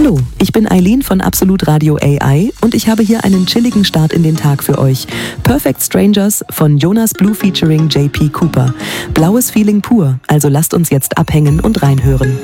Hallo, ich bin Eileen von Absolut Radio AI und ich habe hier einen chilligen Start in den Tag für euch. Perfect Strangers von Jonas Blue featuring JP Cooper. Blaues Feeling pur, also lasst uns jetzt abhängen und reinhören.